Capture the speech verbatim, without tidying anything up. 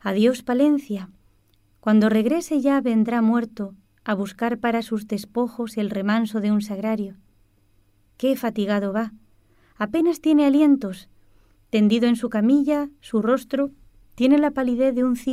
Adiós, Palencia. Cuando regrese ya vendrá muerto a buscar para sus despojos el remanso de un sagrario. Qué fatigado va. Apenas tiene alientos. Tendido en su camilla, su rostro tiene la palidez de un